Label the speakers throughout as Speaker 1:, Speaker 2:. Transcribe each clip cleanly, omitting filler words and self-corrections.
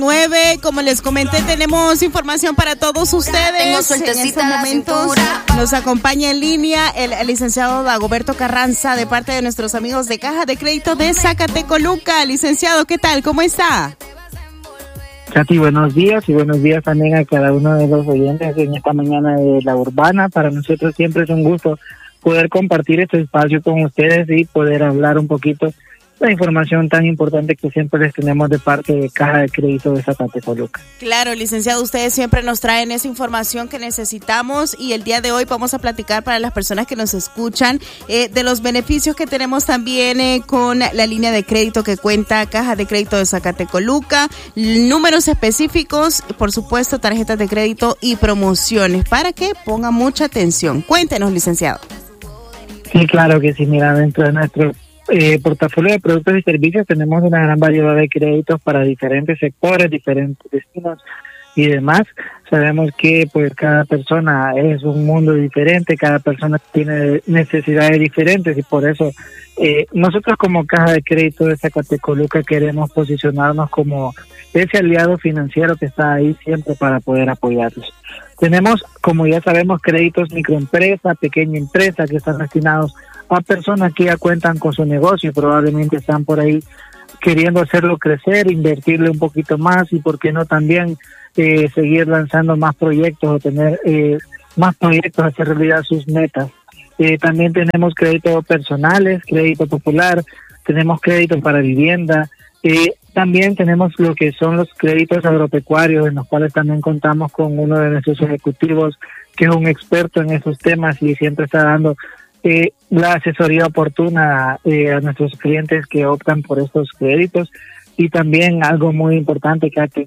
Speaker 1: 9, como les comenté, tenemos información para todos ustedes. En estos momentos nos acompaña en línea el licenciado Dagoberto Carranza de parte de nuestros amigos de Caja de Crédito de Zacatecoluca. Licenciado, ¿qué tal? ¿Cómo está?
Speaker 2: Katy, buenos días y buenos días también a cada uno de los oyentes en esta mañana de La Urbana. Para nosotros siempre es un gusto poder compartir este espacio con ustedes y poder hablar un poquito la información tan importante que siempre les tenemos de parte de Caja de Crédito de Zacatecoluca.
Speaker 1: Claro, licenciado, ustedes siempre nos traen esa información que necesitamos y el día de hoy vamos a platicar para las personas que nos escuchan de los beneficios que tenemos también con la línea de crédito que cuenta Caja de Crédito de Zacatecoluca, números específicos, por supuesto, tarjetas de crédito y promociones, para que pongan mucha atención. Cuéntenos, licenciado.
Speaker 2: Sí, claro que sí. Mira, dentro de nuestro portafolio de productos y servicios tenemos una gran variedad de créditos para diferentes sectores, diferentes destinos y demás. Sabemos que pues cada persona es un mundo diferente, cada persona tiene necesidades diferentes y por eso nosotros como Caja de Crédito de Zacatecoluca queremos posicionarnos como ese aliado financiero que está ahí siempre para poder apoyarlos. Tenemos, como ya sabemos, créditos microempresa, pequeña empresa que están destinados a personas que ya cuentan con su negocio y probablemente están por ahí queriendo hacerlo crecer, invertirle un poquito más y por qué no también seguir lanzando más proyectos o tener más proyectos, hacer realidad sus metas. También tenemos créditos personales, crédito popular, tenemos créditos para vivienda, también tenemos lo que son los créditos agropecuarios, en los cuales también contamos con uno de nuestros ejecutivos que es un experto en esos temas y siempre está dando la asesoría oportuna a nuestros clientes que optan por estos créditos. Y también algo muy importante, Katy,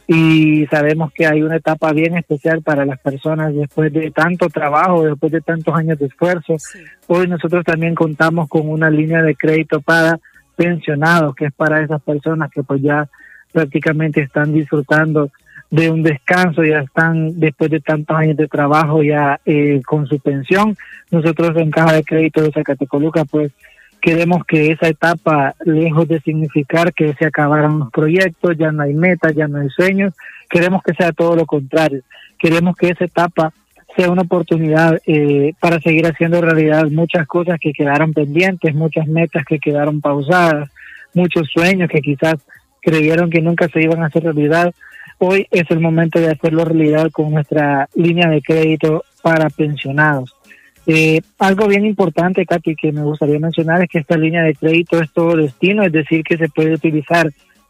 Speaker 2: y sabemos que hay una etapa bien especial para las personas después de tanto trabajo, después de tantos años de esfuerzo. Sí. Hoy nosotros también contamos con una línea de crédito para pensionados, que es para esas personas que pues ya prácticamente están disfrutando de un descanso, ya están después de tantos años de trabajo ya con su pensión. Nosotros en Caja de Crédito de Zacatecoluca pues queremos que esa etapa, lejos de significar que se acabaron los proyectos, ya no hay metas, ya no hay sueños, queremos que sea todo lo contrario. Queremos que esa etapa sea una oportunidad para seguir haciendo realidad muchas cosas que quedaron pendientes, muchas metas que quedaron pausadas, muchos sueños que quizás creyeron que nunca se iban a hacer realidad. Hoy es el momento de hacerlo realidad con nuestra línea de crédito para pensionados. Algo bien importante, Katy, que me gustaría mencionar es que esta línea de crédito es todo destino, es decir, que se puede utilizar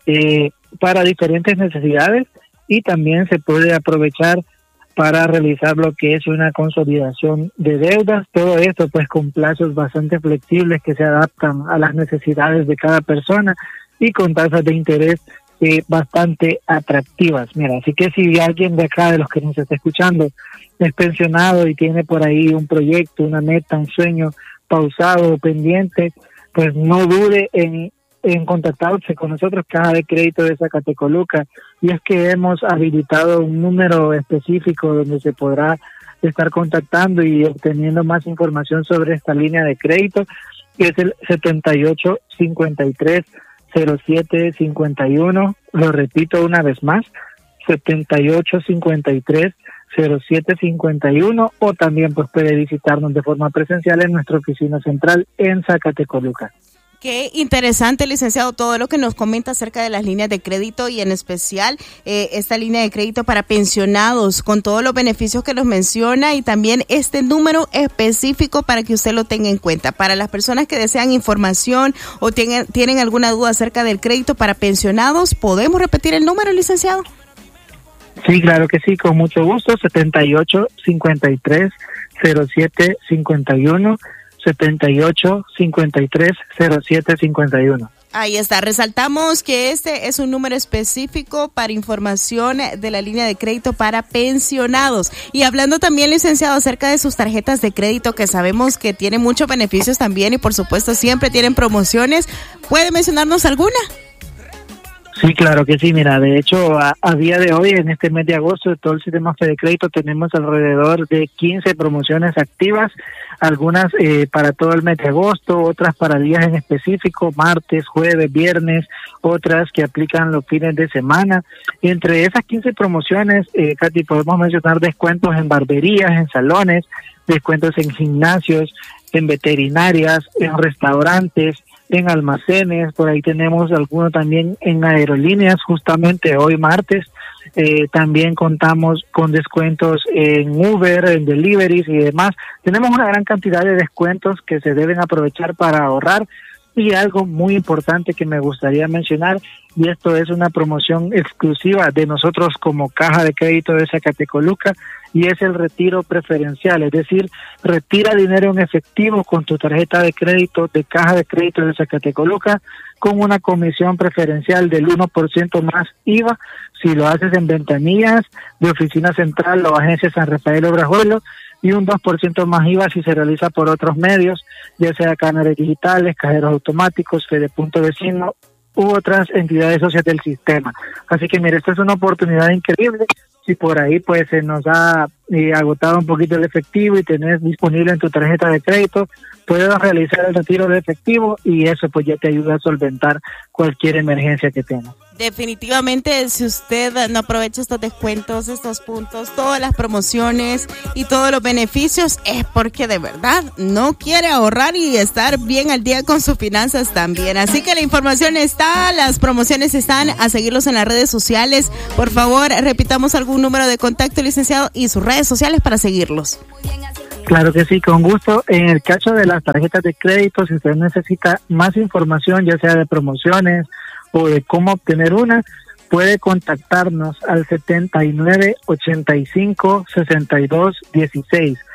Speaker 2: para diferentes necesidades y también se puede aprovechar para realizar lo que es una consolidación de deudas. Todo esto pues con plazos bastante flexibles que se adaptan a las necesidades de cada persona y con tasas de interés bastante atractivas. Mira, así que si alguien de acá, de los que nos está escuchando, es pensionado y tiene por ahí un proyecto, una meta, un sueño pausado o pendiente, pues no dude en contactarse con nosotros, Caja de Crédito de Zacatecoluca, y es que hemos habilitado un número específico donde se podrá estar contactando y obteniendo más información sobre esta línea de crédito, que es el 78530751. Lo repito una vez más, 78530751, o también pues puede visitarnos de forma presencial en nuestra oficina central en Zacatecoluca.
Speaker 1: Qué interesante, licenciado, todo lo que nos comenta acerca de las líneas de crédito y en especial esta línea de crédito para pensionados con todos los beneficios que nos menciona y también este número específico para que usted lo tenga en cuenta. Para las personas que desean información o tienen alguna duda acerca del crédito para pensionados, ¿podemos repetir el número, licenciado?
Speaker 2: Sí, claro que sí, con mucho gusto, 78530751. 78530751.
Speaker 1: Ahí está, resaltamos que este es un número específico para información de la línea de crédito para pensionados. Y hablando también, licenciado, acerca de sus tarjetas de crédito, que sabemos que tienen muchos beneficios también y por supuesto siempre tienen promociones, ¿puede mencionarnos alguna?
Speaker 2: Sí, claro que sí. Mira, de hecho, a día de hoy, en este mes de agosto, de todo el sistema FedeCrédito, tenemos alrededor de 15 promociones activas, algunas para todo el mes de agosto, otras para días en específico, martes, jueves, viernes, otras que aplican los fines de semana. Entre esas 15 promociones, Katy, podemos mencionar descuentos en barberías, en salones, descuentos en gimnasios, en veterinarias, en restaurantes, en almacenes. Por ahí tenemos algunos también en aerolíneas, justamente hoy martes. También contamos con descuentos en Uber, en deliveries y demás. Tenemos una gran cantidad de descuentos que se deben aprovechar para ahorrar. Y algo muy importante que me gustaría mencionar, y esto es una promoción exclusiva de nosotros como Caja de Crédito de Zacatecoluca, y es el retiro preferencial, es decir, retira dinero en efectivo con tu tarjeta de crédito de Caja de Crédito de Zacatecoluca con una comisión preferencial del 1% más IVA si lo haces en ventanillas de Oficina Central o Agencia San Rafael Obrajuelo, y un 2% más IVA si se realiza por otros medios, ya sea cámaras digitales, cajeros automáticos, Fedepunto Vecino u otras entidades sociales del sistema. Así que mira, esta es una oportunidad increíble. Si por ahí pues se nos ha agotado un poquito el efectivo y tenés disponible en tu tarjeta de crédito, puedes realizar el retiro de efectivo y eso pues ya te ayuda a solventar cualquier emergencia que tengas.
Speaker 1: Definitivamente, si usted no aprovecha estos descuentos, estos puntos, todas las promociones y todos los beneficios, es porque de verdad no quiere ahorrar y estar bien al día con sus finanzas también. Así que la información está, las promociones están, a seguirlos en las redes sociales. Por favor, repitamos algún número de contacto, licenciado, y sus redes sociales para seguirlos.
Speaker 2: Claro que sí, con gusto. En el caso de las tarjetas de crédito, si usted necesita más información, ya sea de promociones o de cómo obtener una, puede contactarnos al 7985-6216,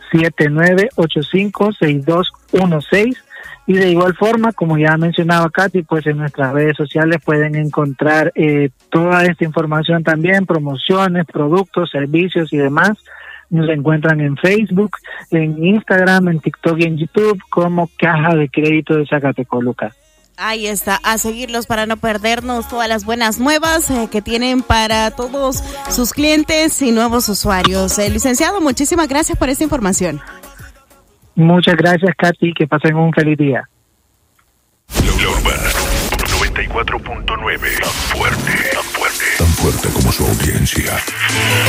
Speaker 2: 7985-6216, y de igual forma, como ya mencionaba Katy, pues en nuestras redes sociales pueden encontrar toda esta información también, promociones, productos, servicios y demás. Nos encuentran en Facebook, en Instagram, en TikTok y en YouTube como Caja de Crédito de Zacatecoluca.
Speaker 1: Ahí está, a seguirlos para no perdernos todas las buenas nuevas que tienen para todos sus clientes y nuevos usuarios. Licenciado, muchísimas gracias por esta información.
Speaker 2: Muchas gracias, Katy, que pasen un feliz día.
Speaker 3: Global 94.9, tan fuerte como su audiencia.